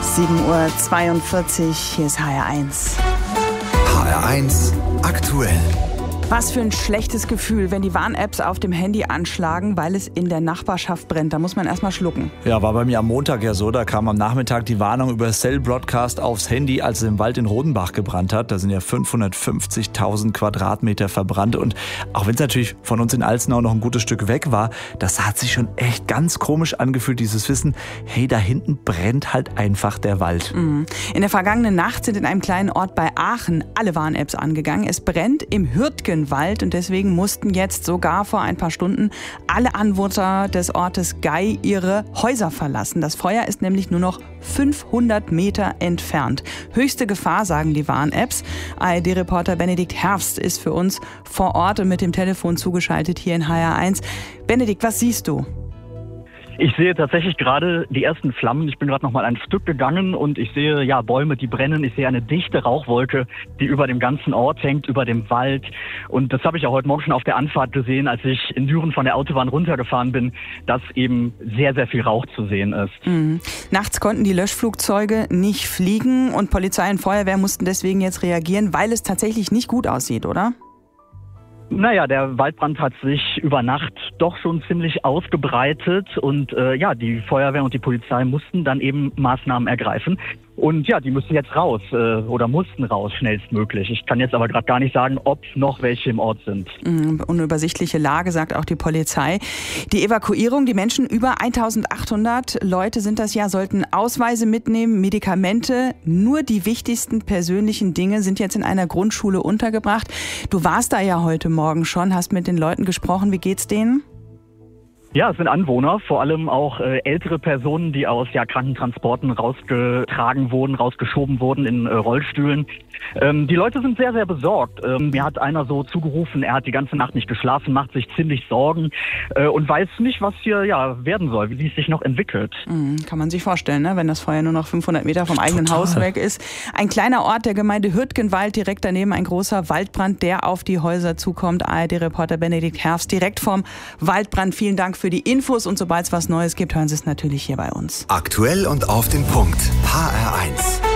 7:42 Uhr, hier ist HR1. HR1 aktuell. Was für ein schlechtes Gefühl, wenn die Warn-Apps auf dem Handy anschlagen, weil es in der Nachbarschaft brennt. Da muss man erstmal schlucken. Ja, war bei mir am Montag ja so. Da kam am Nachmittag die Warnung über Cell Broadcast aufs Handy, als es im Wald in Rodenbach gebrannt hat. Da sind ja 550.000 Quadratmeter verbrannt. Und auch wenn es natürlich von uns in Alzenau noch ein gutes Stück weg war, das hat sich schon echt ganz komisch angefühlt, dieses Wissen, hey, da hinten brennt halt einfach der Wald. In der vergangenen Nacht sind in einem kleinen Ort bei Aachen alle Warn-Apps angegangen. Es brennt im Hürtgenwald und deswegen mussten jetzt sogar vor ein paar Stunden alle Anwohner des Ortes Gei ihre Häuser verlassen. Das Feuer ist nämlich nur noch 500 Meter entfernt. Höchste Gefahr, sagen die Warn-Apps. ARD-Reporter Benedikt Herbst ist für uns vor Ort und mit dem Telefon zugeschaltet hier in HR1. Benedikt, was siehst du? Ich sehe tatsächlich gerade die ersten Flammen. Ich bin gerade noch mal ein Stück gegangen und ich sehe Bäume, die brennen. Ich sehe eine dichte Rauchwolke, die über dem ganzen Ort hängt, über dem Wald. Und das habe ich ja heute Morgen schon auf der Anfahrt gesehen, als ich in Düren von der Autobahn runtergefahren bin, dass eben sehr, sehr viel Rauch zu sehen ist. Nachts konnten die Löschflugzeuge nicht fliegen und Polizei und Feuerwehr mussten deswegen jetzt reagieren, weil es tatsächlich nicht gut aussieht, oder? Naja, der Waldbrand hat sich über Nacht doch schon ziemlich ausgebreitet und die Feuerwehr und die Polizei mussten dann eben Maßnahmen ergreifen. Und ja, die müssen jetzt raus oder mussten raus schnellstmöglich. Ich kann jetzt aber gerade gar nicht sagen, ob noch welche im Ort sind. Unübersichtliche Lage, sagt auch die Polizei. Die Evakuierung, die Menschen, über 1800 Leute sind das ja, sollten Ausweise mitnehmen, Medikamente. Nur die wichtigsten persönlichen Dinge sind jetzt in einer Grundschule untergebracht. Du warst da ja heute Morgen schon, hast mit den Leuten gesprochen. Wie geht's denen? Ja, es sind Anwohner, vor allem auch ältere Personen, die aus Krankentransporten rausgetragen wurden, rausgeschoben wurden in Rollstühlen. Die Leute sind sehr, sehr besorgt. Mir hat einer so zugerufen, er hat die ganze Nacht nicht geschlafen, macht sich ziemlich Sorgen und weiß nicht, was hier werden soll, wie es sich noch entwickelt. Kann man sich vorstellen, ne? Wenn das Feuer nur noch 500 Meter vom eigenen Haus weg ist. Ein kleiner Ort der Gemeinde Hürtgenwald, direkt daneben ein großer Waldbrand, der auf die Häuser zukommt. ARD-Reporter Benedikt Herbst direkt vom Waldbrand. Vielen Dank für die Infos und sobald es was Neues gibt, hören Sie es natürlich hier bei uns. Aktuell und auf den Punkt. HR1.